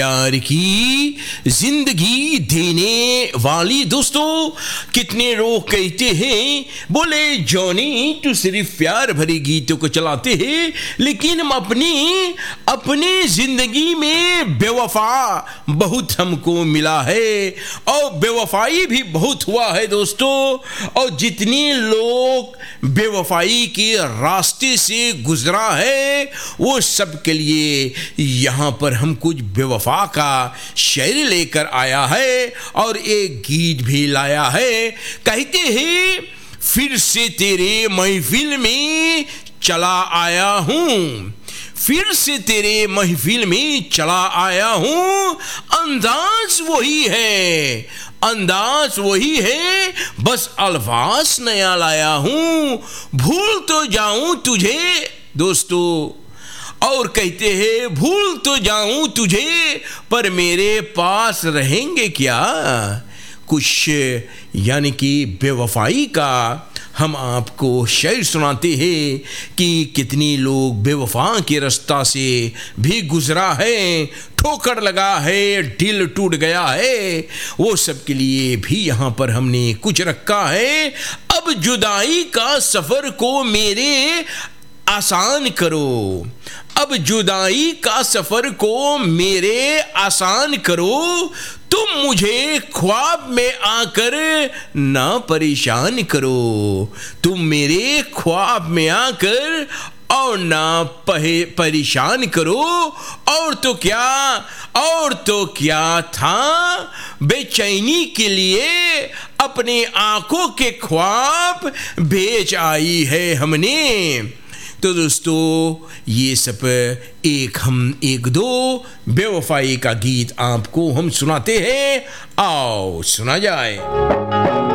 प्यार की जिंदगी देने वाली। दोस्तों, कितने लोग कहते हैं, बोले जॉनी तू सिर्फ प्यार भरे गीतों को चलाते हैं, लेकिन हम अपनी जिंदगी में बेवफा बहुत हमको मिला है और बेवफाई भी बहुत हुआ है दोस्तों। और जितने लोग बेवफाई के रास्ते से गुजरा है वो सब के लिए यहाँ पर हम कुछ बेवफा का शेर लेकर आया है और एक गीत भी लाया है। कहते हैं, फिर से तेरे महफिल में चला आया हूँ, फिर से तेरे महफिल में चला आया हूँ। अंदाज वही है, अंदाज वही है, बस अल्फाज नया लाया हूँ। भूल तो जाऊं तुझे दोस्तों, और कहते हैं भूल तो जाऊं तुझे, पर मेरे पास रहेंगे क्या कुछ, यानी कि बेवफाई का हम आपको शेर सुनाते हैं कि कितनी लोग बेवफा के रास्ता से भी गुजरा है, ठोकर लगा है, दिल टूट गया है, वो सब के लिए भी यहाँ पर हमने कुछ रखा है। अब जुदाई का सफर को मेरे आसान करो, अब जुदाई का सफर को मेरे आसान करो, तुम मुझे ख्वाब में आकर ना परेशान करो, तुम मेरे ख्वाब में आकर और ना परेशान करो। और तो क्या था बेचैनी के लिए अपने आंखों के ख्वाब भेज आई है हमने। तो दोस्तों, ये सब एक दो बेवफाई का गीत आपको हम सुनाते हैं, आओ सुना जाए।